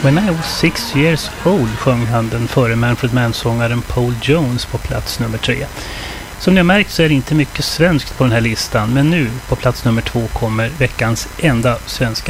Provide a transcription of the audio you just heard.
When I was 6 years old sjöng han den före Manfred Mann-sångaren Paul Jones på plats nummer 3. Som ni har märkt så är det inte mycket svenskt på den här listan, men nu på plats nummer 2 kommer veckans enda svenska